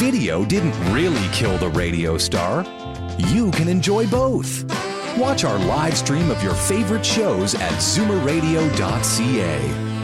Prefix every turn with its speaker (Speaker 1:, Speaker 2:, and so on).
Speaker 1: video didn't really kill the radio star. You can enjoy both. Watch our live stream of your favorite shows at zoomerradio.ca.